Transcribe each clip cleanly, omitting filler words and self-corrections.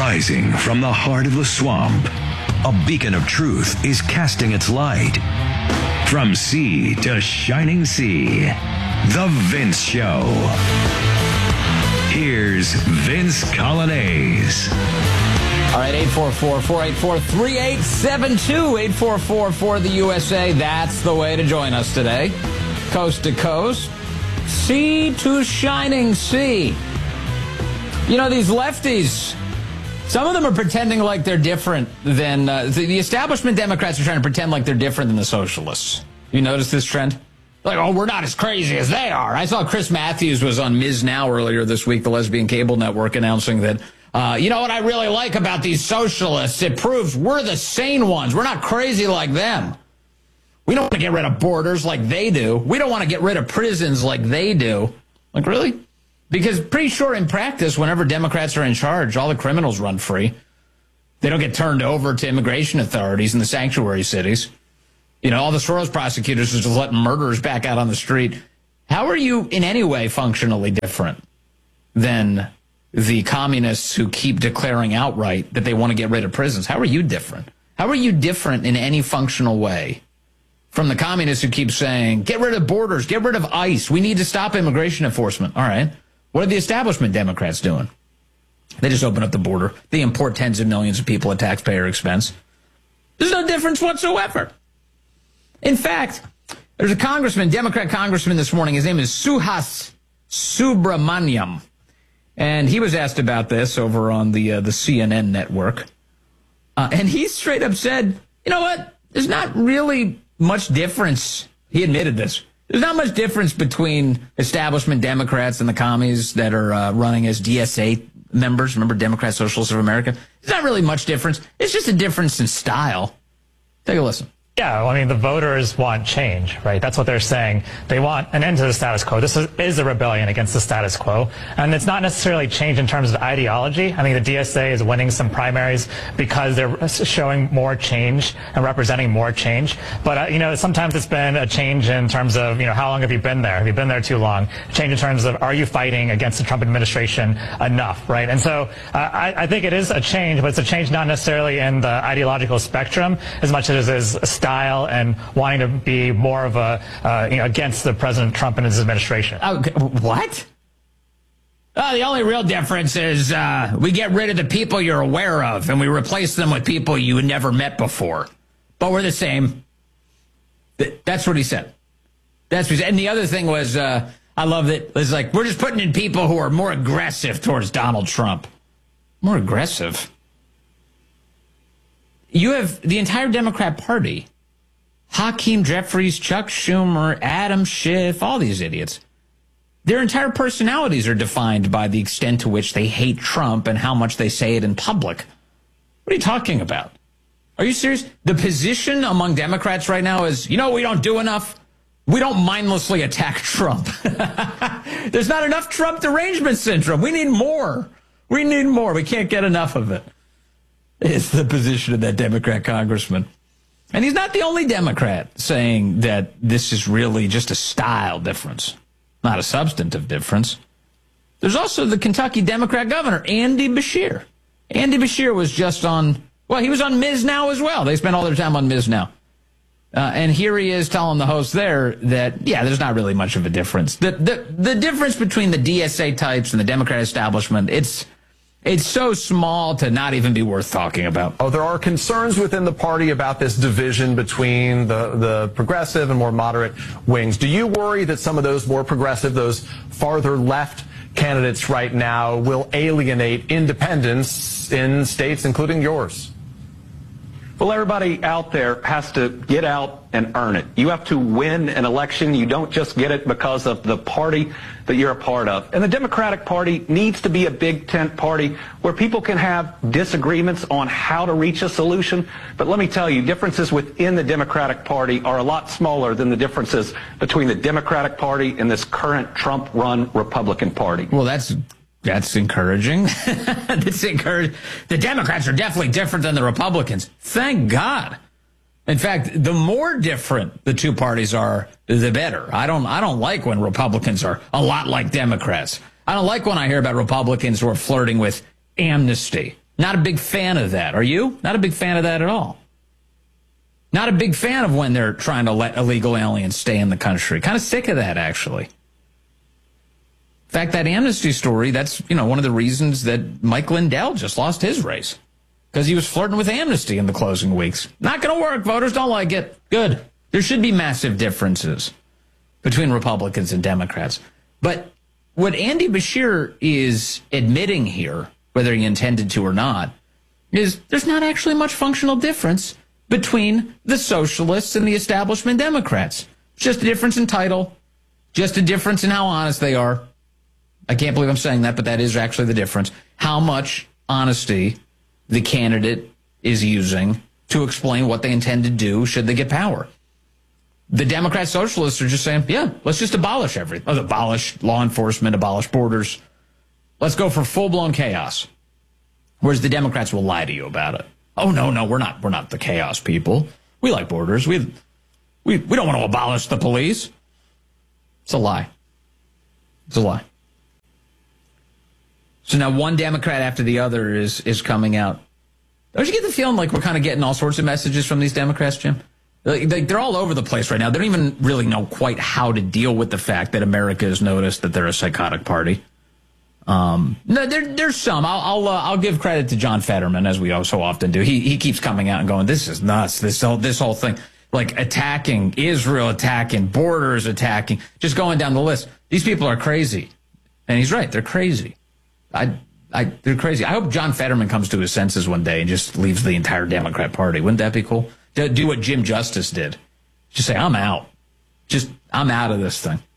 Rising from the heart of the swamp, a beacon of truth is casting its light. From sea to shining sea, The Vince Show. Here's Vince Coglianese. All right, 844-484-3872, 844-4-the-USA. That's the way to join us today. Coast to coast, sea to shining sea. You know, these lefties, some of them are pretending like they're different than the establishment Democrats are trying to pretend like they're different than the socialists. You notice this trend? Like, oh, we're not as crazy as they are. I saw Chris Matthews was on Ms. Now earlier this week, the lesbian cable network, announcing that, you know what I really like about these socialists? It proves we're the sane ones. We're not crazy like them. We don't want to get rid of borders like they do. We don't want to get rid of prisons like they do. Like, really? Because pretty sure in practice, whenever Democrats are in charge, all the criminals run free. They don't get turned over to immigration authorities in the sanctuary cities. You know, all the Soros prosecutors are just letting murderers back out on the street. How are you in any way functionally different than the communists who keep declaring outright that they want to get rid of prisons? How are you different? How are you different in any functional way from the communists who keep saying, get rid of borders, get rid of ICE, we need to stop immigration enforcement? All right. What are the establishment Democrats doing? They just open up the border. They import tens of millions of people at taxpayer expense. There's no difference whatsoever. In fact, there's a congressman, Democrat congressman this morning. His name is Suhas Subramaniam. And he was asked about this over on the CNN network. And he straight up said, you know what? There's not really much difference. He admitted this. There's not much difference between establishment Democrats and the commies that are running as DSA members. Remember, Democrat Socialists of America? There's not really much difference. It's just a difference in style. Take a listen. Yeah, well, I mean, the voters want change, right? That's what they're saying. They want an end to the status quo. This is a rebellion against the status quo. And it's not necessarily change in terms of ideology. I think the DSA is winning some primaries because they're showing more change and representing more change. But, you know, sometimes it's been a change in terms of, you know, how long have you been there? Have you been there too long? Change in terms of, are you fighting against the Trump administration enough, right? And so I think it is a change, but it's a change not necessarily in the ideological spectrum as much as it is style and wanting to be more of a, you know, against the President Trump and his administration. What? The only real difference is we get rid of the people you're aware of and we replace them with people you never met before. But we're the same. That's what he said. That's what he said. And the other thing was, I love that it's like, we're just putting in people who are more aggressive towards Donald Trump. More aggressive? You have the entire Democrat Party. Hakeem Jeffries, Chuck Schumer, Adam Schiff, all these idiots. Their entire personalities are defined by the extent to which they hate Trump and how much they say it in public. What are you talking about? Are you serious? The position among Democrats right now is, you know, we don't do enough. We don't mindlessly attack Trump. There's not enough Trump derangement syndrome. We need more. We need more. We can't get enough of it. It's the position of that Democrat congressman. And he's not the only Democrat saying that this is really just a style difference, not a substantive difference. There's also the Kentucky Democrat governor, Andy Beshear. Andy Beshear was just on, well, he was on Ms. Now as well. They spent all their time on Ms. Now. And here he is telling the host there that, yeah, there's not really much of a difference. The difference between the DSA types and the Democrat establishment, it's so small to not even be worth talking about. Oh, there are concerns within the party about this division between the progressive and more moderate wings. Do you worry that some of those more progressive, those farther left candidates right now will alienate independents in states, including yours? Well, everybody out there has to get out and earn it. You have to win an election. You don't just get it because of the party that you're a part of. And the Democratic Party needs to be a big tent party where people can have disagreements on how to reach a solution. But let me tell you, differences within the Democratic Party are a lot smaller than the differences between the Democratic Party and this current Trump-run Republican Party. Well, that's encouraging. That's encouraging. The Democrats are definitely different than the Republicans. Thank God. In fact, the more different the two parties are, the better. I don't like when Republicans are a lot like Democrats. I don't like when I hear about Republicans who are flirting with amnesty. Not a big fan of that. Are you? Not a big fan of that at all. Not a big fan of when they're trying to let illegal aliens stay in the country. Kind of sick of that, actually. In fact, that amnesty story, that's, one of the reasons that Mike Lindell just lost his race. Because he was flirting with amnesty in the closing weeks. Not going to work. Voters don't like it. Good. There should be massive differences between Republicans and Democrats. But what Andy Beshear is admitting here, whether he intended to or not, is there's not actually much functional difference between the socialists and the establishment Democrats. Just a difference in title, just a difference in how honest they are. I can't believe I'm saying that, but that is actually the difference. How much honesty the candidate is using to explain what they intend to do should they get power. The Democrat socialists are just saying, yeah, let's just abolish everything. Let's abolish law enforcement, abolish borders. Let's go for full-blown chaos. Whereas the Democrats will lie to you about it. Oh, no, we're not the chaos people. We like borders. We don't want to abolish the police. It's a lie. It's a lie. So now one Democrat after the other is coming out. Don't you get the feeling like we're kind of getting all sorts of messages from these Democrats, Jim? They're all over the place right now. They don't even really know quite how to deal with the fact that America has noticed that they're a psychotic party. No, there's some. I'll give credit to John Fetterman, as we so often do. He keeps coming out and going, this is nuts. This whole thing, like attacking Israel, attacking borders, attacking, just going down the list. These people are crazy, and he's right. They're crazy. They're crazy. I hope John Fetterman comes to his senses one day and just leaves the entire Democrat Party. Wouldn't that be cool? Do what Jim Justice did. Just say, I'm out. I'm out of this thing.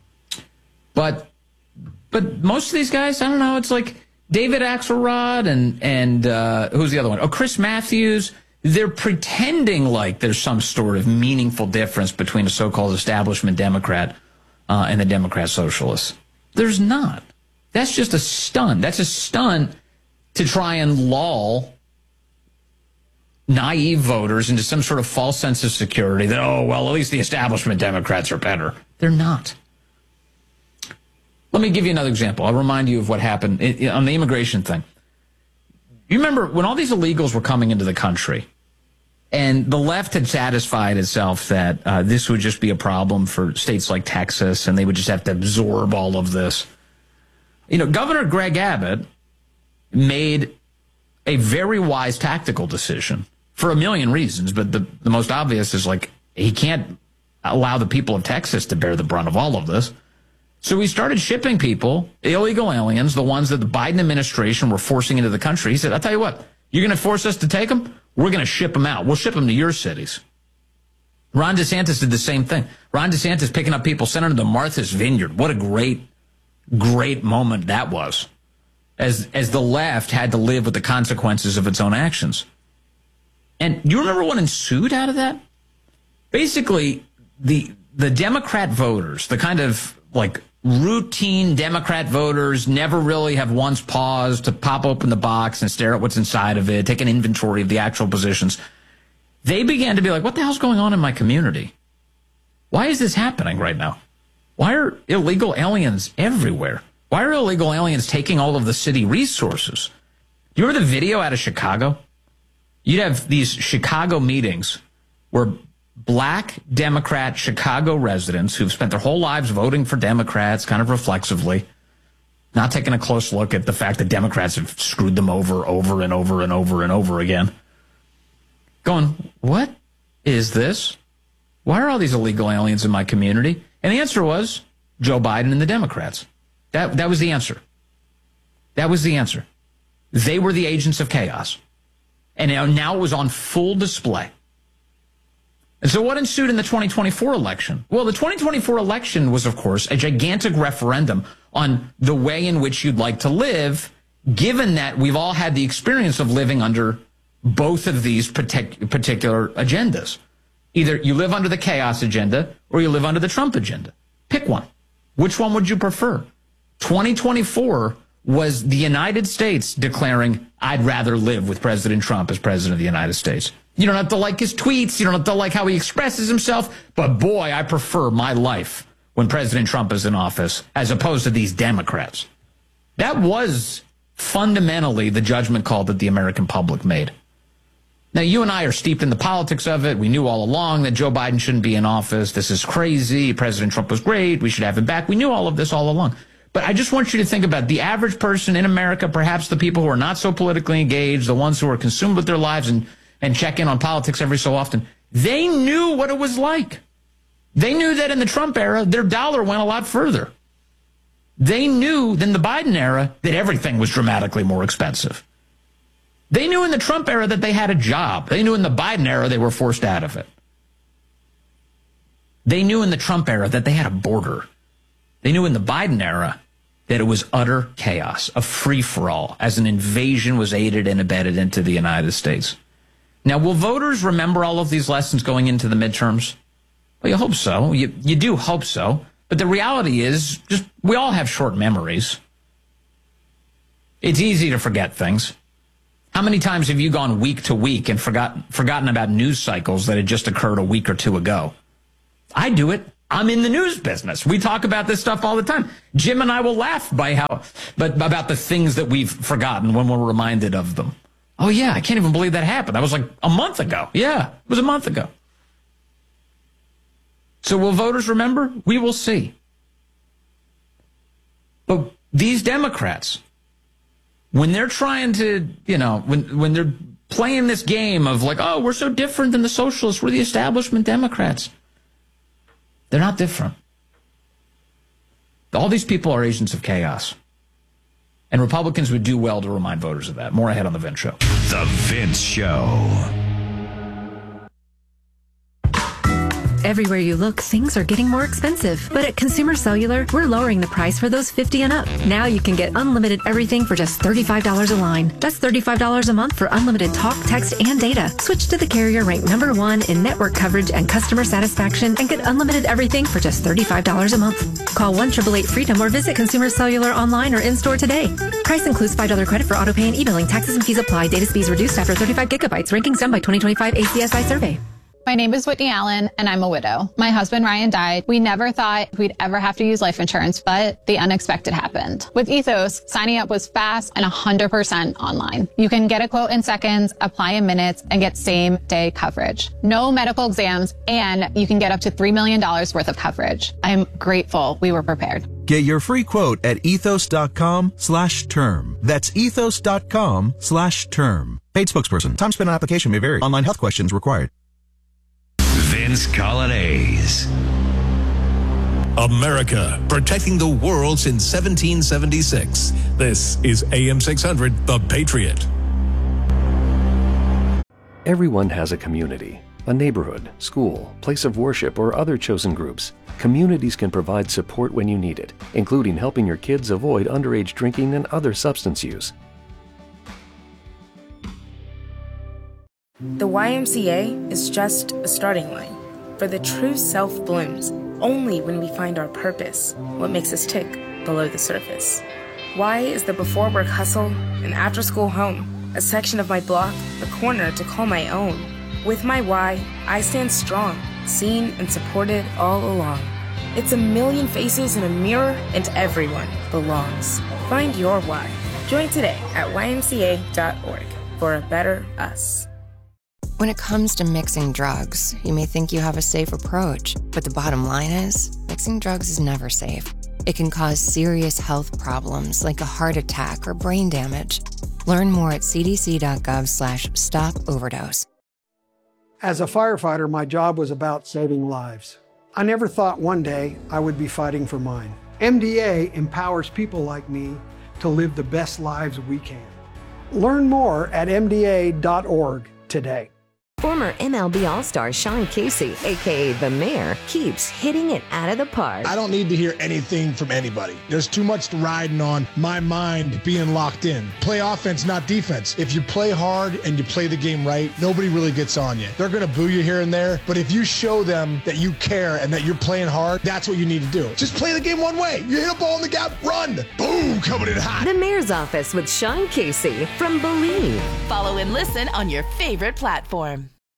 But most of these guys, I don't know, it's like David Axelrod and who's the other one? Oh, Chris Matthews. They're pretending like there's some sort of meaningful difference between a so-called establishment Democrat and the Democrat socialists. There's not. That's just a stunt. That's a stunt to try and lull naive voters into some sort of false sense of security that, oh, well, at least the establishment Democrats are better. They're not. Let me give you another example. I'll remind you of what happened on the immigration thing. You remember when all these illegals were coming into the country and the left had satisfied itself that this would just be a problem for states like Texas and they would just have to absorb all of this. Governor Greg Abbott made a very wise tactical decision for a million reasons, but the most obvious is like he can't allow the people of Texas to bear the brunt of all of this. So we started shipping people, illegal aliens, the ones that the Biden administration were forcing into the country. He said, I'll tell you what, you're going to force us to take them? We're going to ship them out. We'll ship them to your cities. Ron DeSantis did the same thing. Ron DeSantis picking up people, sending them to Martha's Vineyard. What a great moment that was. As the left had to live with the consequences of its own actions. And do you remember what ensued out of that? Basically, the Democrat voters, the kind of like routine Democrat voters, never really have once paused to pop open the box and stare at what's inside of it, take an inventory of the actual positions. They began to be like, what the hell's going on in my community? Why is this happening right now? Why are illegal aliens everywhere? Why are illegal aliens taking all of the city resources? Do you remember the video out of Chicago? You'd have these Chicago meetings where black Democrat Chicago residents who've spent their whole lives voting for Democrats kind of reflexively, not taking a close look at the fact that Democrats have screwed them over and over again, going, what is this? Why are all these illegal aliens in my community? And the answer was Joe Biden and the Democrats. That was the answer. That was the answer. They were the agents of chaos. And now it was on full display. And so what ensued in the 2024 election? Well, the 2024 election was, of course, a gigantic referendum on the way in which you'd like to live, given that we've all had the experience of living under both of these particular agendas. Either you live under the chaos agenda or you live under the Trump agenda. Pick one. Which one would you prefer? 2024 was the United States declaring, I'd rather live with President Trump as president of the United States. You don't have to like his tweets. You don't have to like how he expresses himself. But boy, I prefer my life when President Trump is in office as opposed to these Democrats. That was fundamentally the judgment call that the American public made. Now, you and I are steeped in the politics of it. We knew all along that Joe Biden shouldn't be in office. This is crazy. President Trump was great. We should have him back. We knew all of this all along. But I just want you to think about the average person in America, perhaps the people who are not so politically engaged, the ones who are consumed with their lives and check in on politics every so often. They knew what it was like. They knew that in the Trump era, their dollar went a lot further. They knew in the Biden era that everything was dramatically more expensive. They knew in the Trump era that they had a job. They knew in the Biden era they were forced out of it. They knew in the Trump era that they had a border. They knew in the Biden era that it was utter chaos, a free-for-all, as an invasion was aided and abetted into the United States. Now, will voters remember all of these lessons going into the midterms? Well, you hope so. You do hope so. But the reality is, just we all have short memories. It's easy to forget things. How many times have you gone week to week and forgotten about news cycles that had just occurred a week or two ago? I do it. I'm in the news business. We talk about this stuff all the time. Jim and I will laugh about the things that we've forgotten when we're reminded of them. Oh, yeah, I can't even believe that happened. That was like a month ago. Yeah, it was a month ago. So will voters remember? We will see. But these Democrats, when they're trying to, when they're playing this game of like, oh, we're so different than the socialists, we're the establishment Democrats. They're not different. All these people are agents of chaos. And Republicans would do well to remind voters of that. More ahead on The Vince Show. The Vince Show. Everywhere you look, things are getting more expensive. But at Consumer Cellular, we're lowering the price for those 50 and up. Now you can get unlimited everything for just $35 a line. That's $35 a month for unlimited talk, text, and data. Switch to the carrier ranked #1 in network coverage and customer satisfaction and get unlimited everything for just $35 a month. Call 1-888-FREEDOM or visit Consumer Cellular online or in-store today. Price includes $5 credit for auto pay and e-billing. Taxes and fees apply. Data speeds reduced after 35 gigabytes. Rankings done by 2025 ACSI survey. My name is Whitney Allen, and I'm a widow. My husband, Ryan, died. We never thought we'd ever have to use life insurance, but the unexpected happened. With Ethos, signing up was fast and 100% online. You can get a quote in seconds, apply in minutes, and get same-day coverage. No medical exams, and you can get up to $3 million worth of coverage. I'm grateful we were prepared. Get your free quote at ethos.com/term. That's ethos.com/term. Paid spokesperson. Time spent on application may vary. Online health questions required. Vince Coglianese. America, protecting the world since 1776. This is AM 600, The Patriot. Everyone has a community, a neighborhood, school, place of worship, or other chosen groups. Communities can provide support when you need it, including helping your kids avoid underage drinking and other substance use. The YMCA is just a starting line, for the true self blooms only when we find our purpose, what makes us tick below the surface. Y is the before work hustle, an after school home, a section of my block, a corner to call my own. With my Y, I stand strong, seen and supported all along. It's a million faces in a mirror, and everyone belongs. Find your Y. Join today at ymca.org for a better us. When it comes to mixing drugs, you may think you have a safe approach, but the bottom line is, mixing drugs is never safe. It can cause serious health problems like a heart attack or brain damage. Learn more at cdc.gov/stop-overdose. As a firefighter, my job was about saving lives. I never thought one day I would be fighting for mine. MDA empowers people like me to live the best lives we can. Learn more at mda.org today. Former MLB All-Star Sean Casey, a.k.a. The Mayor, keeps hitting it out of the park. I don't need to hear anything from anybody. There's too much riding on my mind being locked in. Play offense, not defense. If you play hard and you play the game right, nobody really gets on you. They're going to boo you here and there, but if you show them that you care and that you're playing hard, that's what you need to do. Just play the game one way. You hit a ball in the gap, run. Boom, coming in hot. The Mayor's Office with Sean Casey from Believe. Follow and listen on your favorite platform.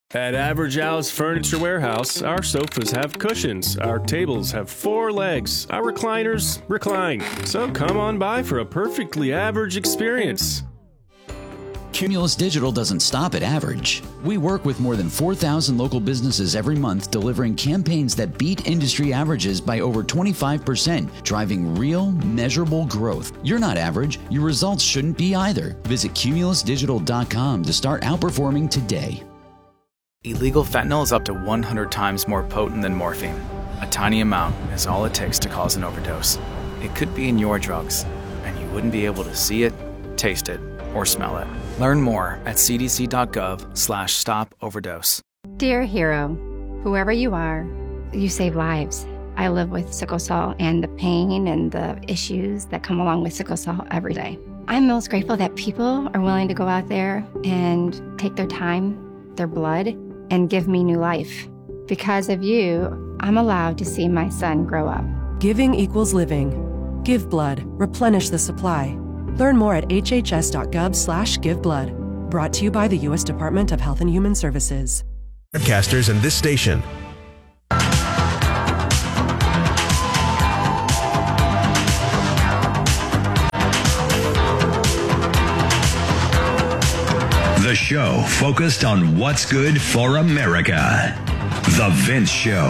At Average Al's Furniture Warehouse, our sofas have cushions, our tables have 4 legs, our recliners recline. So come on by for a perfectly average experience. Cumulus Digital doesn't stop at average. We work with more than 4,000 local businesses every month, delivering campaigns that beat industry averages by over 25%, driving real, measurable growth. You're not average. Your results shouldn't be either. Visit cumulusdigital.com to start outperforming today. Illegal fentanyl is up to 100 times more potent than morphine. A tiny amount is all it takes to cause an overdose. It could be in your drugs, and you wouldn't be able to see it, taste it, or smell it. Learn more at cdc.gov/stop-overdose. Dear hero, whoever you are, you save lives. I live with sickle cell and the pain and the issues that come along with sickle cell every day. I'm most grateful that people are willing to go out there and take their time, their blood, and give me new life. Because of you, I'm allowed to see my son grow up. Giving equals living. Give blood. Replenish the supply. Learn more at hhs.gov/giveblood. Brought to you by the U.S. Department of Health and Human Services. Broadcasters and this station. The show focused on what's good for America. The Vince Show.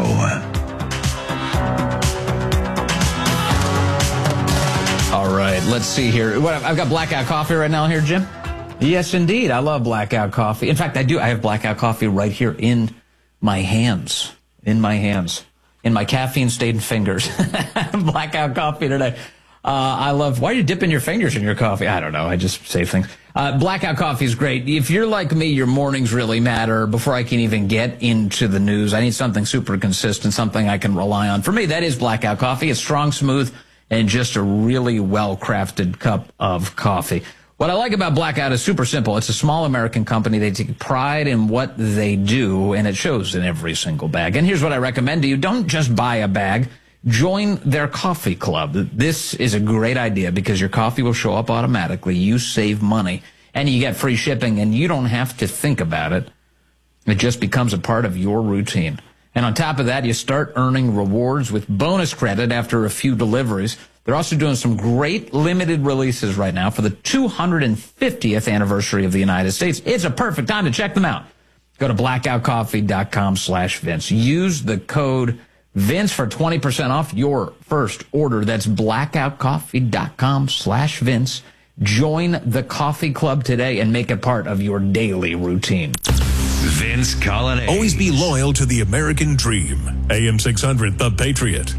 All right, let's see here. What, I've got Blackout Coffee right now here, Jim? Yes, indeed. I love Blackout Coffee. In fact, I do. I have Blackout Coffee right here in my hands. In my caffeine-stained fingers. Blackout Coffee today. I love, why are you dipping your fingers in your coffee? I don't know. I just say things. Blackout Coffee is great. If you're like me, your mornings really matter. Before I can even get into the news, I need something super consistent, something I can rely on. For me, that is Blackout Coffee. It's strong, smooth, and just a really well-crafted cup of coffee. What I like about Blackout is super simple. It's a small American company. They take pride in what they do, and it shows in every single bag. And here's what I recommend to you. Don't just buy a bag. Join their coffee club. This is a great idea because your coffee will show up automatically. You save money, and you get free shipping, and you don't have to think about it. It just becomes a part of your routine. And on top of that, you start earning rewards with bonus credit after a few deliveries. They're also doing some great limited releases right now for the 250th anniversary of the United States. It's a perfect time to check them out. Go to blackoutcoffee.com/Vince. Use the code Vince for 20% off your first order. That's blackoutcoffee.com/Vince. Join the coffee club today and make it part of your daily routine. Vince Colonnese. Always be loyal to the American dream. AM 600, The Patriot.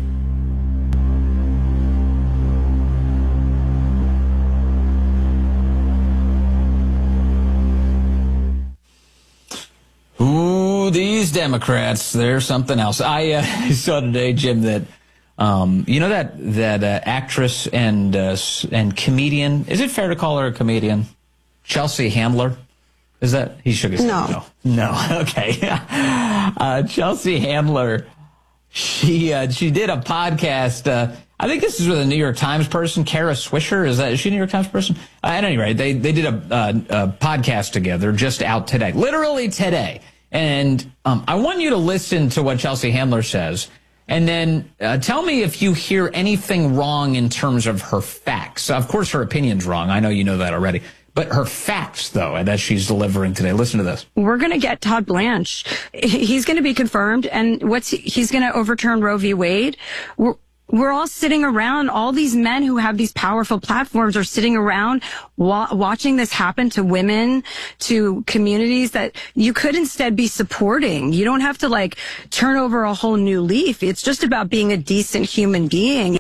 Ooh, these Democrats, they're something else. I saw today, Jim, that you know that actress and comedian. Is it fair to call her a comedian? Chelsea Handler. Is that? He shook his head. No. Okay. Chelsea Handler. She did a podcast. I think this is with a New York Times person, Kara Swisher. Is she a New York Times person? At any rate, they did a podcast together just out today, literally today. And I want you to listen to what Chelsea Handler says, and then tell me if you hear anything wrong in terms of her facts. Of course, her opinion's wrong. I know you know that already. But her facts, though, that she's delivering today. Listen to this. We're going to get Todd Blanche. He's going to be confirmed, and he's going to overturn Roe v. Wade. We're all sitting around. All these men who have these powerful platforms are sitting around watching this happen to women, to communities that you could instead be supporting. You don't have to turn over a whole new leaf. It's just about being a decent human being.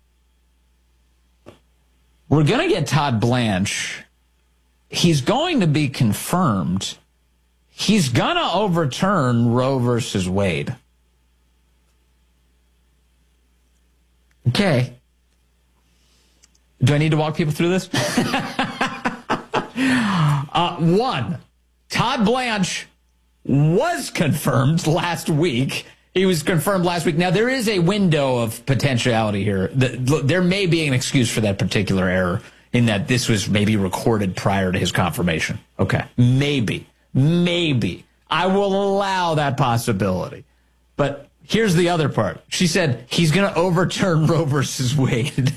We're going to get Todd Blanche. He's going to be confirmed. He's going to overturn Roe versus Wade. Okay. Do I need to walk people through this? One, Todd Blanche was confirmed last week. He was confirmed last week. Now, there is a window of potentiality here. There may be an excuse for that particular error in that this was maybe recorded prior to his confirmation. Okay. Maybe. I will allow that possibility. But here's the other part. She said he's going to overturn Roe versus Wade.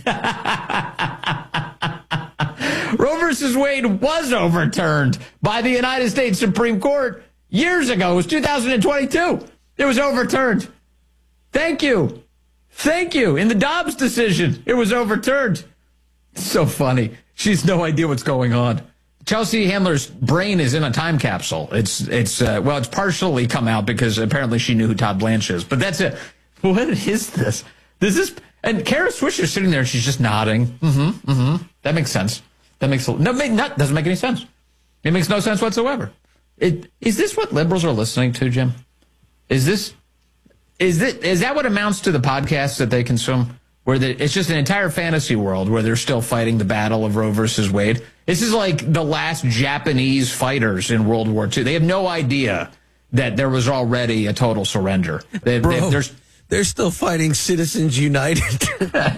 Roe versus Wade was overturned by the United States Supreme Court years ago. It was 2022. It was overturned. Thank you. Thank you. In the Dobbs decision, it was overturned. It's so funny. She has no idea what's going on. Chelsea Handler's brain is in a time capsule. It's partially come out because apparently she knew who Todd Blanche is. But that's it. What is this? And Kara Swisher's sitting there and she's just nodding. That makes sense. Doesn't make any sense. It makes no sense whatsoever. Is this what liberals are listening to, Jim? Is that what amounts to the podcasts that they consume? Where it's just an entire fantasy world where they're still fighting the battle of Roe versus Wade. This is like the last Japanese fighters in World War II. They have no idea that there was already a total surrender. They're still fighting Citizens United.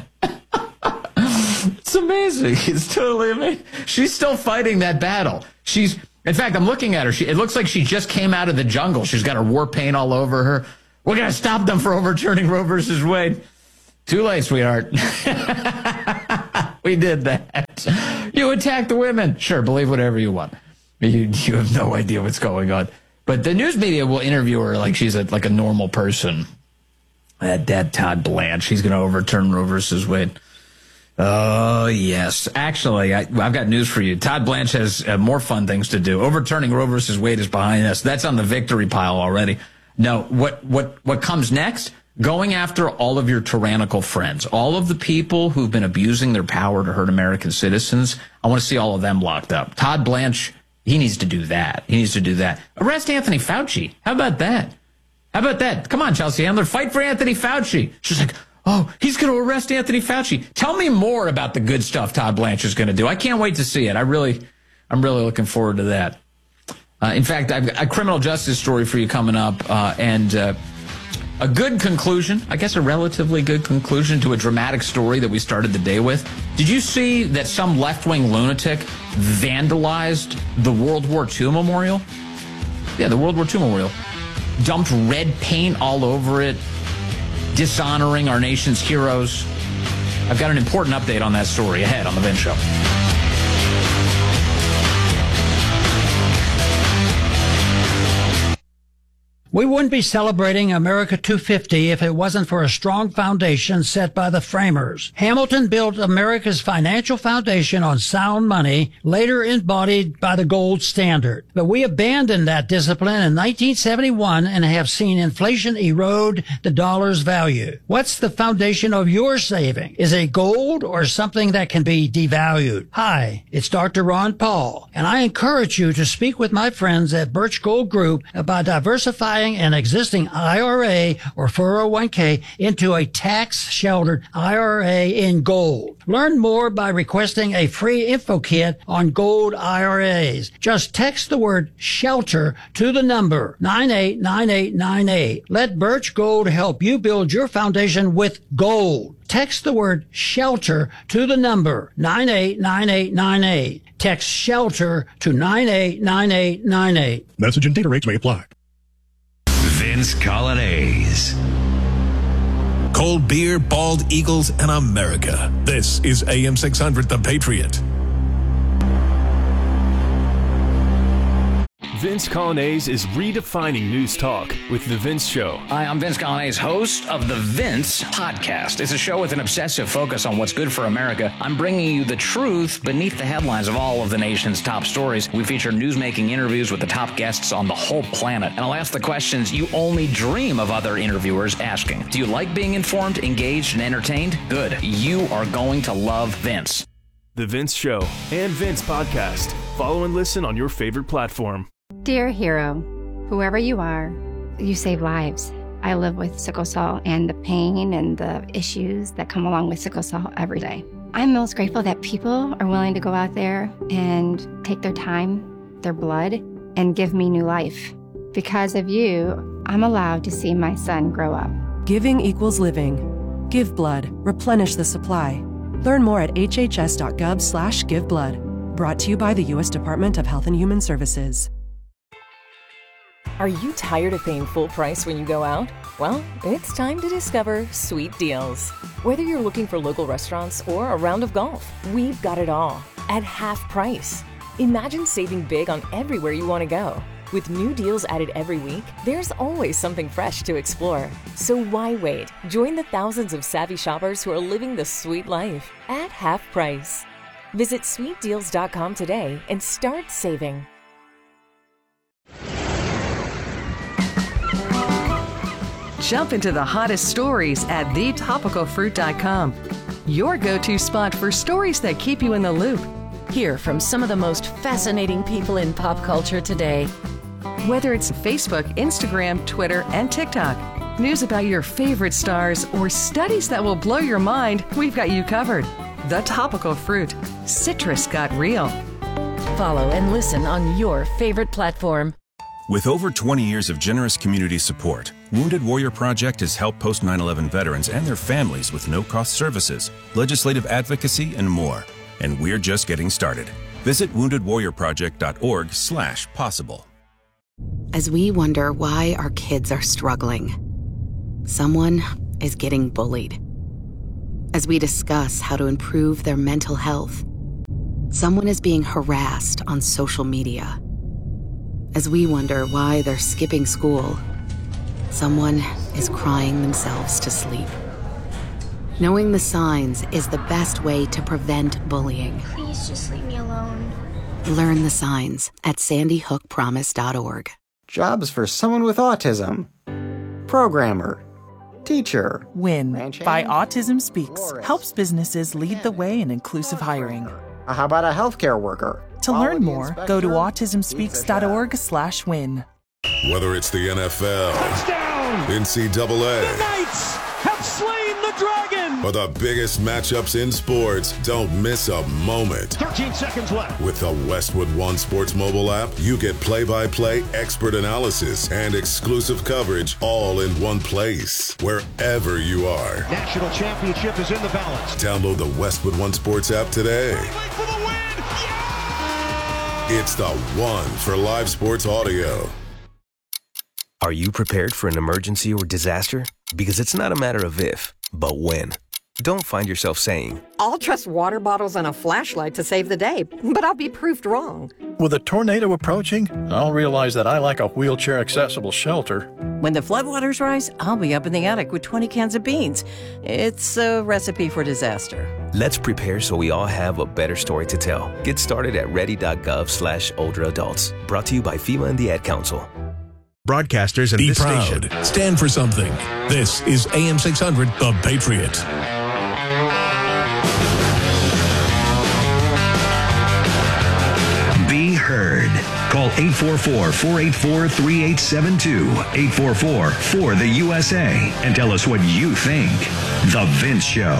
It's amazing. It's totally amazing. She's still fighting that battle. In fact, I'm looking at her. It looks like she just came out of the jungle. She's got her war paint all over her. We're going to stop them for overturning Roe versus Wade. Too late, sweetheart. We did that. You attack the women. Sure, believe whatever you want. You have no idea what's going on. But the news media will interview her like she's like a normal person. That Todd Blanche, he's going to overturn Roe versus Wade. Oh, yes. Actually, I've got news for you. Todd Blanche has more fun things to do. Overturning Roe versus Wade is behind us. That's on the victory pile already. No, what comes next? Going after all of your tyrannical friends, all of the people who've been abusing their power to hurt American citizens. I want to see all of them locked up. Todd Blanche, he needs to do that. Arrest Anthony Fauci. How about that? Come on, Chelsea Handler, fight for Anthony Fauci. She's like, oh, he's going to arrest Anthony Fauci. Tell me more about the good stuff Todd Blanche is going to do. I can't wait to see it. I'm really looking forward to that. In fact, I've got a criminal justice story for you coming up, and a good conclusion, I guess a relatively good conclusion to a dramatic story that we started the day with. Did you see that some left-wing lunatic vandalized the World War II memorial? Yeah, the World War II memorial. Dumped red paint all over it, dishonoring our nation's heroes. I've got an important update on that story ahead on The Vince Show. We wouldn't be celebrating America 250 if it wasn't for a strong foundation set by the framers. Hamilton built America's financial foundation on sound money, later embodied by the gold standard. But we abandoned that discipline in 1971 and have seen inflation erode the dollar's value. What's the foundation of your saving? Is it gold or something that can be devalued? Hi, it's Dr. Ron Paul, and I encourage you to speak with my friends at Birch Gold Group about diversifying an existing IRA or 401k into a tax-sheltered IRA in gold. Learn more by requesting a free info kit on gold IRAs. Just text the word SHELTER to the number 989898. Let Birch Gold help you build your foundation with gold. Text the word SHELTER to the number 989898. Text SHELTER to 989898. Message and data rates may apply. Vince Colonnese. Cold beer, bald eagles, and America. This is AM 600, The Patriot. Vince Colonnese is redefining news talk with The Vince Show. Hi, I'm Vince Colonnese, host of The Vince Podcast. It's a show with an obsessive focus on what's good for America. I'm bringing you the truth beneath the headlines of all of the nation's top stories. We feature newsmaking interviews with the top guests on the whole planet. And I'll ask the questions you only dream of other interviewers asking. Do you like being informed, engaged, and entertained? Good. You are going to love Vince. The Vince Show and Vince Podcast. Follow and listen on your favorite platform. Dear hero, whoever you are, you save lives. I live with sickle cell and the pain and the issues that come along with sickle cell every day. I'm most grateful that people are willing to go out there and take their time, their blood, and give me new life. Because of you, I'm allowed to see my son grow up. Giving equals living. Give blood. Replenish the supply. Learn more at hhs.gov/giveblood. Brought to you by the U.S. Department of Health and Human Services. Are you tired of paying full price when you go out? Well, it's time to discover Sweet Deals. Whether you're looking for local restaurants or a round of golf, we've got it all at half price. Imagine saving big on everywhere you want to go. With new deals added every week, there's always something fresh to explore. So why wait? Join the thousands of savvy shoppers who are living the sweet life at half price. Visit sweetdeals.com today and start saving. Jump into the hottest stories at thetopicalfruit.com. Your go-to spot for stories that keep you in the loop. Hear from some of the most fascinating people in pop culture today. Whether it's Facebook, Instagram, Twitter, and TikTok, news about your favorite stars, or studies that will blow your mind, we've got you covered. The Topical Fruit. Citrus got real. Follow and listen on your favorite platform. With over 20 years of generous community support, Wounded Warrior Project has helped post 9/11 veterans and their families with no-cost services, legislative advocacy, and more. And we're just getting started. Visit woundedwarriorproject.org/possible. As we wonder why our kids are struggling, someone is getting bullied. As we discuss how to improve their mental health, someone is being harassed on social media. As we wonder why they're skipping school, someone is crying themselves to sleep. Knowing the signs is the best way to prevent bullying. Please just leave me alone. Learn the signs at sandyhookpromise.org. Jobs for someone with autism. Programmer. Teacher. WIN by Autism Speaks helps businesses lead the way in inclusive hiring. How about a healthcare worker? To learn more, go to autismspeaks.org/win. Whether it's the NFL, touchdown! NCAA, the Knights have slain the dragon! Or the biggest matchups in sports, don't miss a moment. 13 seconds left. With the Westwood One Sports mobile app, you get play-by-play expert analysis and exclusive coverage all in one place, wherever you are. National championship is in the balance. Download the Westwood One Sports app today. For the win! It's the one for live sports audio. Are you prepared for an emergency or disaster? Because it's not a matter of if, but when. Don't find yourself saying, I'll trust water bottles and a flashlight to save the day, but I'll be proved wrong. With a tornado approaching, I'll realize that I lack a wheelchair-accessible shelter. When the floodwaters rise, I'll be up in the attic with 20 cans of beans. It's a recipe for disaster. Let's prepare so we all have a better story to tell. Get started at ready.gov/older adults. Brought to you by FEMA and the Ad Council. Broadcasters and Be this proud. Station. Stand for something. This is AM 600, The Patriot. Be heard. Call 844-484-3872, 844-4-the-USA, and tell us what you think. The Vince Show.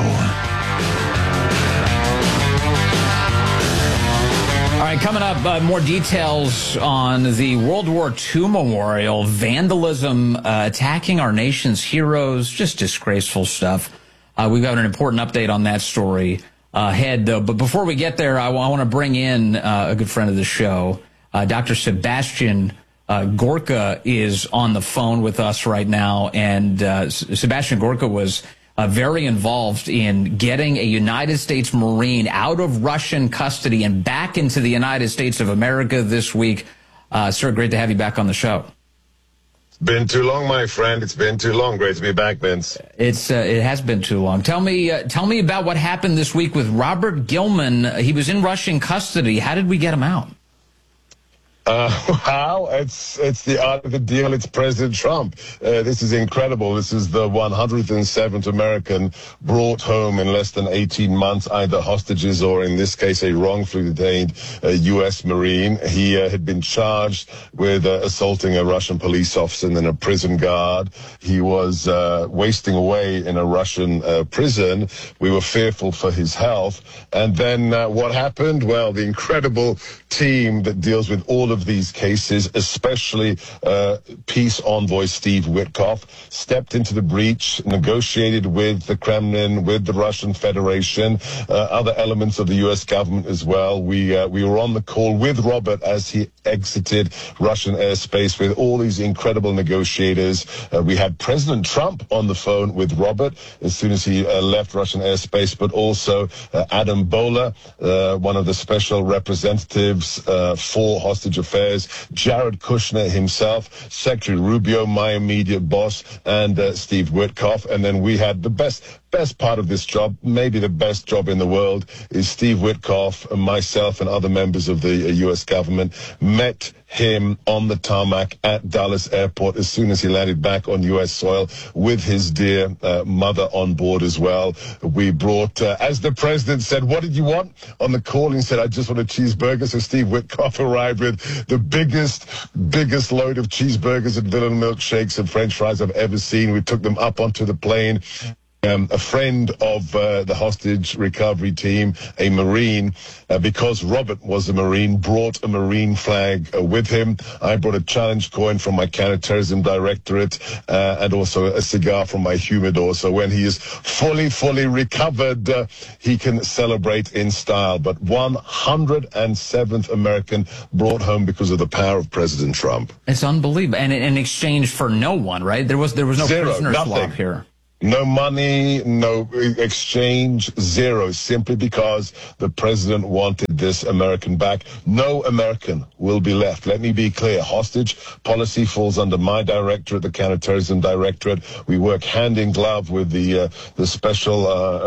All right, coming up, more details on the World War II memorial, vandalism, attacking our nation's heroes, just disgraceful stuff. We've got an important update on that story ahead, though. But before we get there, I want to bring in a good friend of the show. Dr. Sebastian Gorka is on the phone with us right now. And Sebastian Gorka was very involved in getting a United States Marine out of Russian custody and back into the United States of America this week. Sir, great to have you back on the show. Been too long, my friend. It's been too long. Great to be back, Vince. It has been too long. Tell me about what happened this week with Robert Gilman. He was in Russian custody. How did we get him out? Wow, it's the art of the deal. It's President Trump. This is incredible. This is the 107th American brought home in less than 18 months, either hostages or, in this case, a wrongfully detained U.S. Marine. He had been charged with assaulting a Russian police officer and then a prison guard. He was wasting away in a Russian prison. We were fearful for his health. And then what happened? Well, the incredible team that deals with all of of these cases, especially peace envoy Steve Witkoff, stepped into the breach, negotiated with the Kremlin, with the Russian Federation, other elements of the U.S. government as well. We were on the call with Robert as he exited Russian airspace with all these incredible negotiators. We had President Trump on the phone with Robert as soon as he left Russian airspace, but also Adam Boehler, one of the special representatives for hostage affairs, Jared Kushner himself, Secretary Rubio, my immediate boss, and Steve Witkoff. And then we had the best part of this job, maybe the best job in the world, is Steve Witkoff, myself, and other members of the U.S. government met him on the tarmac at Dallas Airport as soon as he landed back on U.S. soil with his dear mother on board as well. We brought, as the president said, what did you want? On the call, he said, I just want a cheeseburger. So Steve Witkoff arrived with the biggest load of cheeseburgers and vanilla milkshakes and French fries I've ever seen. We took them up onto the plane. A friend of the hostage recovery team, a Marine, because Robert was a Marine, brought a Marine flag with him. I brought a challenge coin from my counterterrorism directorate and also a cigar from my humidor. So when he is fully recovered, he can celebrate in style. But 107th American brought home because of the power of President Trump. It's unbelievable. And in exchange for no one, right? There was no prisoner swap here. No money, no exchange, zero, simply because the president wanted this American back. No American will be left. Let me be clear. Hostage policy falls under my directorate, the counterterrorism directorate. We work hand in glove with the special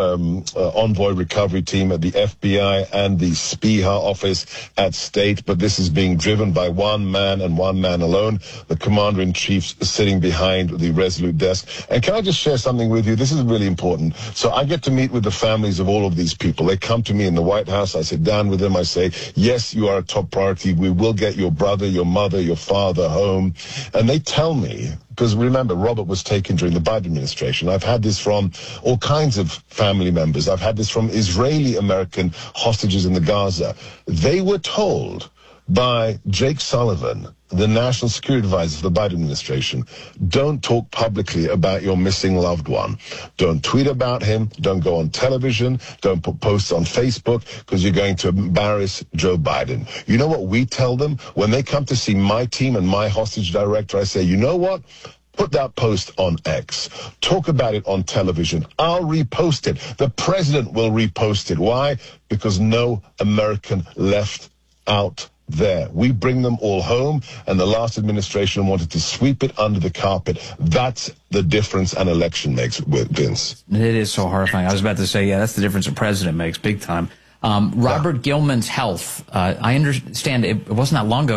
envoy recovery team at the FBI and the SPIHA office at State. But this is being driven by one man and one man alone, the commander-in-chief sitting behind the Resolute desk. And can I just share something with you? This is really important. So I get to meet with the families of all of these people. They come to me in the White House. I sit down with them. I say, yes, you are a top priority. We will get your brother, your mother, your father home. And they tell me, because remember, Robert was taken during the Biden administration. I've had this from all kinds of family members. I've had this from Israeli-American hostages in the Gaza. They were told by Jake Sullivan, the national security advisor for the Biden administration, don't talk publicly about your missing loved one. Don't tweet about him. Don't go on television. Don't put posts on Facebook because you're going to embarrass Joe Biden. You know what we tell them? When they come to see my team and my hostage director, I say, you know what? Put that post on X. Talk about it on television. I'll repost it. The president will repost it. Why? Because no American left out there. We bring them all home, and the last administration wanted to sweep it under the carpet. That's the difference an election makes, Vince. It is so horrifying. I was about to say, yeah, that's the difference a president makes, big time. Robert Gilman's health, I understand it wasn't that long ago.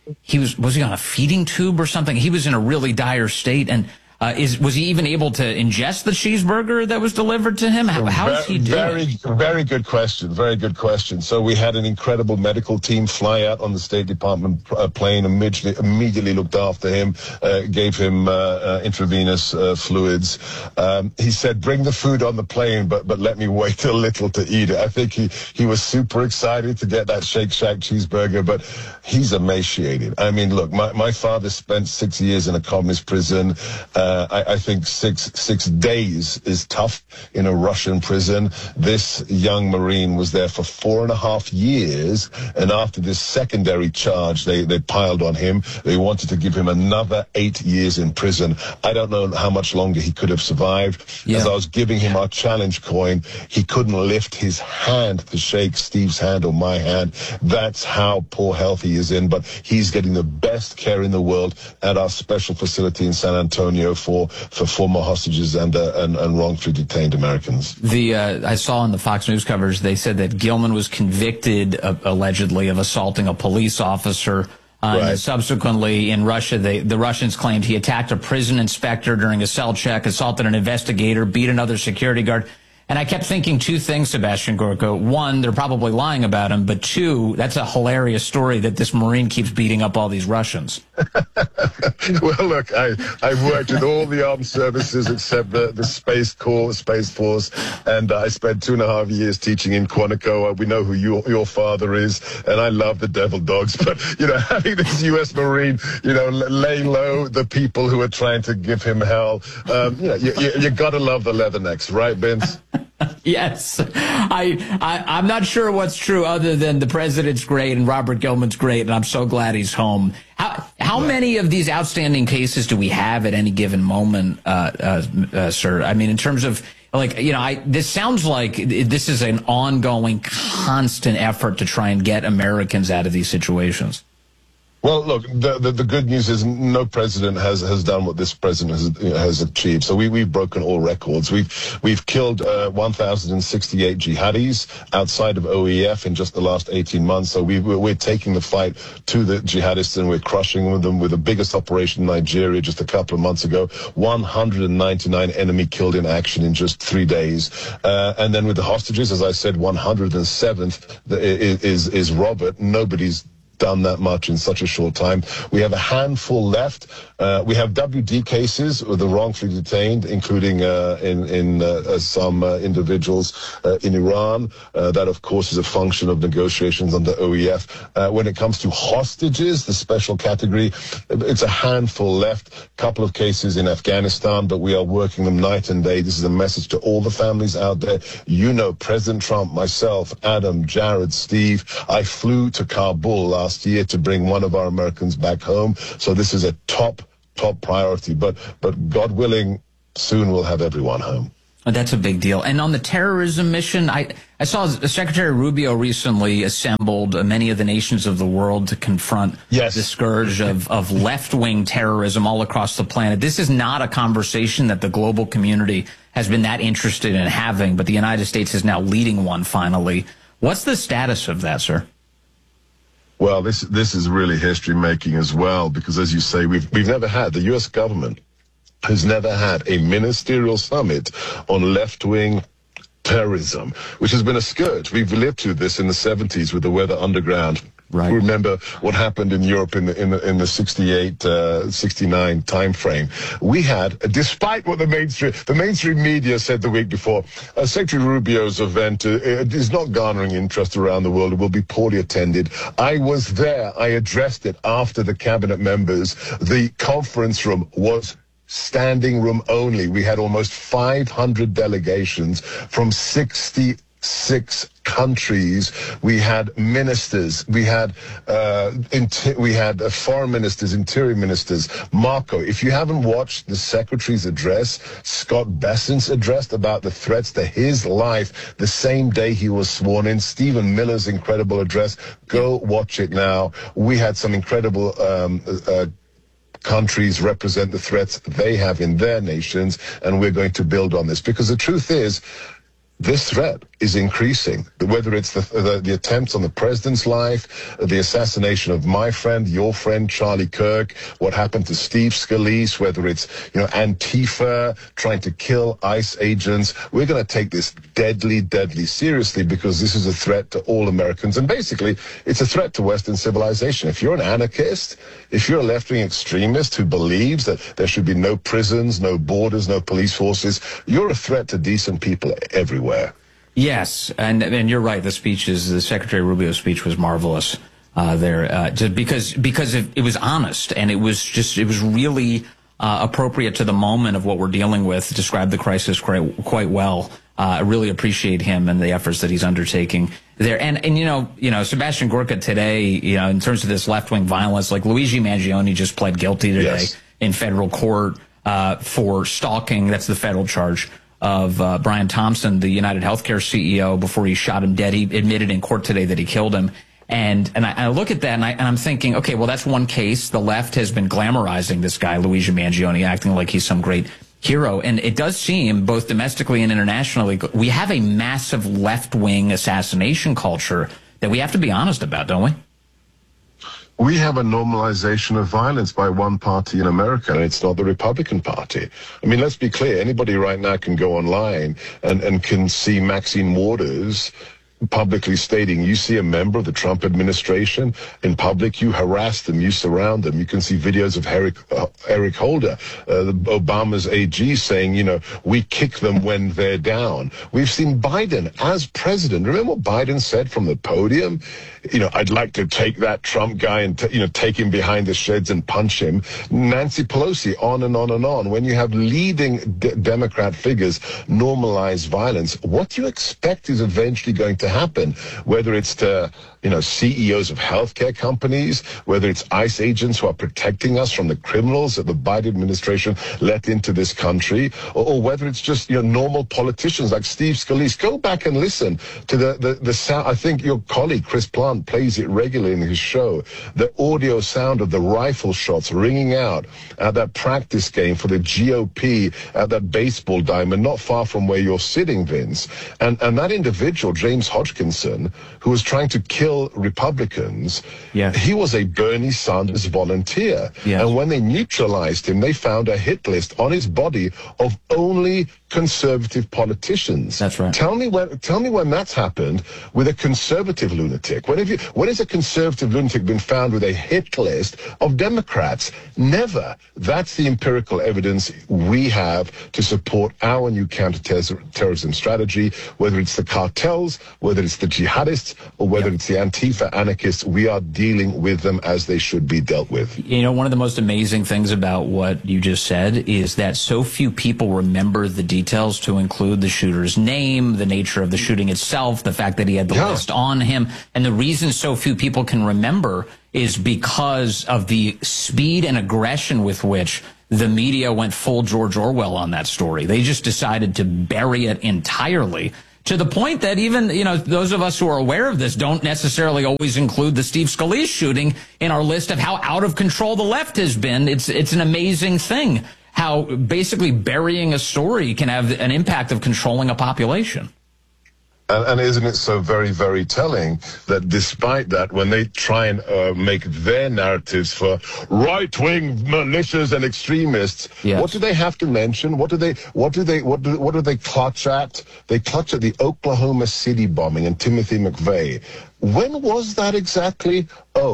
Was he on a feeding tube or something? He was in a really dire state, and was he even able to ingest the cheeseburger that was delivered to him? How is he doing? Very good question. Very good question. So we had an incredible medical team fly out on the State Department plane, immediately looked after him, gave him intravenous fluids. He said, bring the food on the plane, but let me wait a little to eat it. I think he was super excited to get that Shake Shack cheeseburger, but he's emaciated. I mean, look, my father spent 6 years in a communist prison. I think six days is tough in a Russian prison. This young Marine was there for 4.5 years, and after this secondary charge they piled on him, they wanted to give him another 8 years in prison. I don't know how much longer he could have survived. Yeah. As I was giving him our challenge coin, he couldn't lift his hand to shake Steve's hand or my hand. That's how poor health he is in, but he's getting the best care in the world at our special facility in San Antonio for former hostages and wrongfully detained Americans. I saw in the Fox News coverage, they said that Gilman was convicted allegedly of assaulting a police officer. Right. And subsequently in Russia, the Russians claimed he attacked a prison inspector during a cell check, assaulted an investigator, beat another security guard. And I kept thinking two things, Sebastian Gorka. One, they're probably lying about him, but two, that's a hilarious story that this Marine keeps beating up all these Russians. Well, look, I've worked with all the armed services except the Space Corps, Space Force, and I spent 2.5 years teaching in Quantico. We know who your father is, and I love the devil dogs. But, having this U.S. Marine, lay low the people who are trying to give him hell, you got to love the leathernecks, right, Vince? Yes. I'm not sure what's true other than the president's great and Robert Gilman's great, and I'm so glad he's home. How many of these outstanding cases do we have at any given moment, sir? I mean, in terms of, this sounds like this is an ongoing, constant effort to try and get Americans out of these situations. Well, look, the good news is no president has done what this president has achieved. So we've broken all records. We've killed 1,068 jihadis outside of OEF in just the last 18 months. So we're taking the fight to the jihadists, and we're crushing them with the biggest operation in Nigeria just a couple of months ago. 199 enemy killed in action in just 3 days. And then with the hostages, as I said, 107th is Robert. Nobody's done that much in such a short time. We have a handful left. We have WD cases with the wrongfully detained, including in some individuals in Iran. That, of course, is a function of negotiations under OEF. When it comes to hostages, the special category, it's a handful left. A couple of cases in Afghanistan, but we are working them night and day. This is a message to all the families out there. President Trump, myself, Adam, Jared, Steve, I flew to Kabul last year to bring one of our Americans back home. So this is a top priority. But God willing, soon we'll have everyone home. Oh, that's a big deal. And on the terrorism mission, I saw Secretary Rubio recently assembled many of the nations of the world to confront the scourge of left-wing terrorism all across the planet. This is not a conversation that the global community has been that interested in having, but the United States is now leading one finally. What's the status of that, sir? Well, this is really history making as well, because as you say, we've never had, the U.S. government has never had a ministerial summit on left-wing terrorism, which has been a scourge. We've lived through this in the 70s with the Weather Underground. Right. Remember what happened in Europe in the 68, 69 time frame. We had, despite what the mainstream media said the week before, Secretary Rubio's event is not garnering interest around the world. It will be poorly attended. I was there. I addressed it after the cabinet members. The conference room was standing room only. We had almost 500 delegations from 66 countries. We had ministers. We had foreign ministers, interior ministers. Marco, if you haven't watched the secretary's address, Scott Bessent's address about the threats to his life the same day he was sworn in, Stephen Miller's incredible address, go watch it now. We had some incredible countries represent the threats they have in their nations, and we're going to build on this, because the truth is, this threat is increasing, whether it's the attempts on the president's life, the assassination of my friend, your friend, Charlie Kirk, what happened to Steve Scalise, whether it's, Antifa trying to kill ICE agents. We're going to take this deadly, deadly seriously, because this is a threat to all Americans. And basically, it's a threat to Western civilization. If you're an anarchist, if you're a left-wing extremist who believes that there should be no prisons, no borders, no police forces, you're a threat to decent people everywhere. Yes, and you're right. The Secretary Rubio's speech was marvelous just because it was honest, and it was really appropriate to the moment of what we're dealing with. Described the crisis quite well. I really appreciate him and the efforts that he's undertaking there. And Sebastian Gorka today, in terms of this left-wing violence, like Luigi Mangione just pled guilty today in federal court for stalking. That's the federal charge of Brian Thompson, the United Healthcare CEO, before he shot him dead. He admitted in court today that he killed him. And I look at that and I'm thinking, okay, well, that's one case. The left has been glamorizing this guy, Luigi Mangione, acting like he's some great hero. And it does seem, both domestically and internationally, we have a massive left-wing assassination culture that we have to be honest about, don't we? We have a normalization of violence by one party in America, and it's not the Republican Party. I mean, let's be clear. Anybody right now can go online and can see Maxine Waters publicly stating, you see a member of the Trump administration in public, you harass them, you surround them. You can see videos of Eric Holder, Obama's AG, saying, you know, we kick them when they're down. We've seen Biden as president. Remember what Biden said from the podium? You know, I'd like to take that Trump guy and, take him behind the sheds and punch him. Nancy Pelosi, on and on and on. When you have leading Democrat figures normalize violence, what do you expect is eventually going to happen? Whether it's to, CEOs of healthcare companies, whether it's ICE agents who are protecting us from the criminals that the Biden administration let into this country, or whether it's just, normal politicians like Steve Scalise. Go back and listen to the sound. I think your colleague, Chris Plant, plays it regularly in his show. The audio sound of the rifle shots ringing out at that practice game for the GOP at that baseball diamond, not far from where you're sitting, Vince. And that individual, James Hodgkinson, who was trying to kill Republicans, he was a Bernie Sanders volunteer. Yes. And when they neutralized him, they found a hit list on his body of only conservative politicians. That's right. Tell me when that's happened with a conservative lunatic. When has a conservative lunatic been found with a hit list of Democrats? Never. That's the empirical evidence we have to support our new counterterrorism strategy, whether it's the cartels, whether it's the jihadists, or whether it's the Antifa anarchists. We are dealing with them as they should be dealt with. One of the most amazing things about what you just said is that so few people remember the details, to include the shooter's name, the nature of the shooting itself, the fact that he had the list on him. And the reason so few people can remember is because of the speed and aggression with which the media went full George Orwell on that story. They just decided to bury it entirely, to the point that even, those of us who are aware of this don't necessarily always include the Steve Scalise shooting in our list of how out of control the left has been. It's an amazing thing how basically burying a story can have an impact of controlling a population. And isn't it so very, very telling that despite that, when they try and make their narratives for right-wing militias and extremists, what do they have to mention? What do they clutch at? They clutch at the Oklahoma City bombing and Timothy McVeigh. When was that exactly?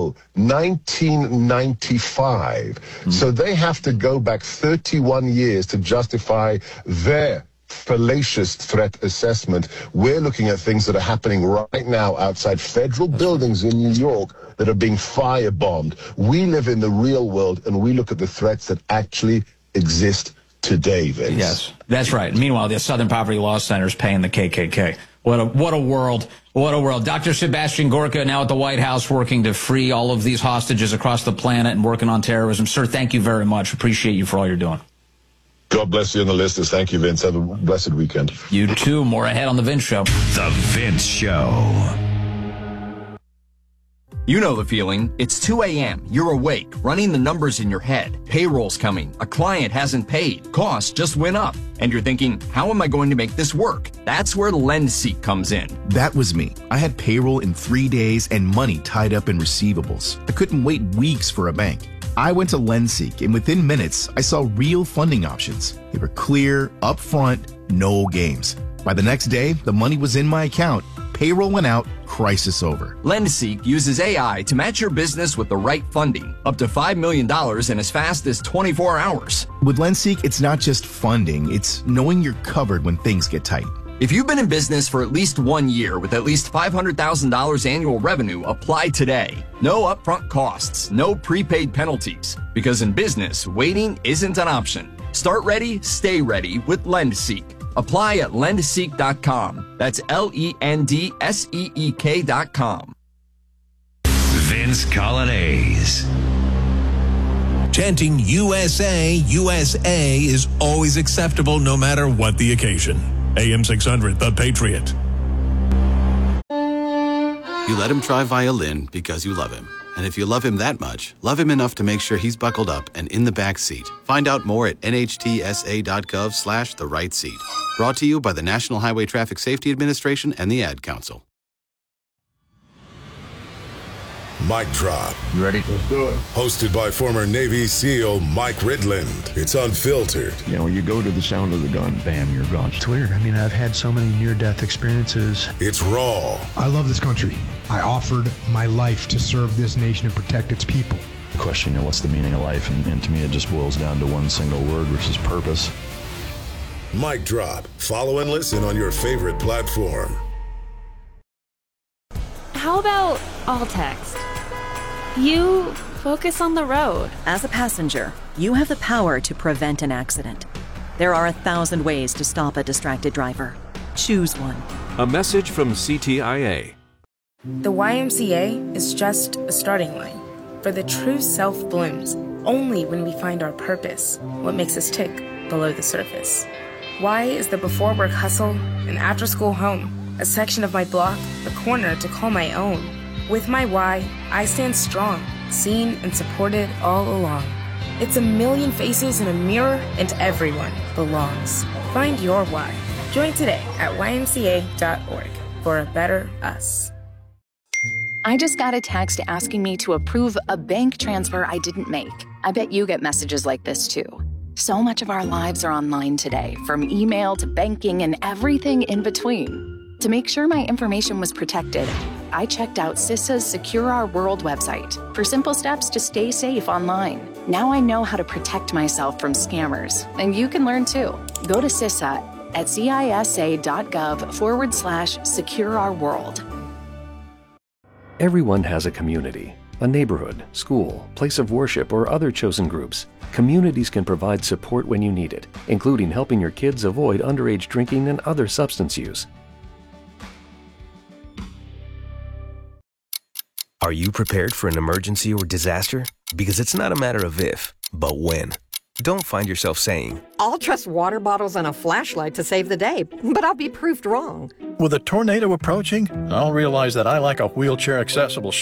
1995. So they have to go back 31 years to justify their fallacious threat assessment. We're looking at things that are happening right now outside federal buildings in New York that are being firebombed. We live in the real world, and we look at the threats that actually exist today, Vince. Yes, that's right. Meanwhile, the Southern Poverty Law Center is paying the KKK. What a world. What a world. Dr. Sebastian Gorka now at the White House working to free all of these hostages across the planet and working on terrorism. Sir, thank you very much. Appreciate you for all you're doing. God bless you and the listeners. Thank you, Vince. Have a blessed weekend. You too. More ahead on The Vince Show. The Vince Show. You know the feeling. It's 2 a.m. You're awake, running the numbers in your head. Payroll's coming. A client hasn't paid. Costs just went up. And you're thinking, how am I going to make this work? That's where LendSeek comes in. That was me. I had payroll in 3 days and money tied up in receivables. I couldn't wait weeks for a bank. I went to LendSeek, and within minutes, I saw real funding options. They were clear, upfront, no games. By the next day, the money was in my account. Payroll went out, crisis over. LendSeek uses AI to match your business with the right funding, up to $5 million in as fast as 24 hours. With LendSeek, it's not just funding, it's knowing you're covered when things get tight. If you've been in business for at least 1 year with at least $500,000 annual revenue, apply today. No upfront costs, no prepaid penalties. Because in business, waiting isn't an option. Start ready, stay ready with LendSeek. Apply at lendseek.com. That's LENDSEEK.com. Vince Colonnese. Chanting USA, USA is always acceptable no matter what the occasion. AM 600, The Patriot. You let him try violin because you love him. And if you love him that much, love him enough to make sure he's buckled up and in the back seat. Find out more at nhtsa.gov/the-right seat. Brought to you by the National Highway Traffic Safety Administration and the Ad Council. Mic Drop. You ready? Let's do it. Hosted by former Navy SEAL Mike Ridland. It's unfiltered. You know, you go to the sound of the gun, bam, you're gone. It's weird. I mean, I've had so many near-death experiences. It's raw. I love this country. I offered my life to serve this nation and protect its people. The question, you know, what's the meaning of life? And to me, it just boils down to one single word, which is purpose. Mic Drop. Follow and listen on your favorite platform. How about all text? You focus on the road. As a passenger, you have the power to prevent an accident. There are 1,000 ways to stop a distracted driver. Choose one. A message from CTIA. The YMCA is just a starting line, for the true self blooms only when we find our purpose, what makes us tick below the surface. Y is the before work hustle, an after school home, a section of my block, a corner to call my own. With my Y, I stand strong, seen and supported all along. It's a million faces in a mirror, and everyone belongs. Find your why. Join today at ymca.org for a better us. I just got a text asking me to approve a bank transfer I didn't make. I bet you get messages like this too. So much of our lives are online today, from email to banking and everything in between. To make sure my information was protected, I checked out CISA's Secure Our World website for simple steps to stay safe online. Now I know how to protect myself from scammers, and you can learn too. Go to CISA at cisa.gov/Secure Our World. Everyone has a community, a neighborhood, school, place of worship, or other chosen groups. Communities can provide support when you need it, including helping your kids avoid underage drinking and other substance use. Are you prepared for an emergency or disaster? Because it's not a matter of if, but when. Don't find yourself saying, I'll trust water bottles and a flashlight to save the day, but I'll be proved wrong. With a tornado approaching, I'll realize that I like a wheelchair accessible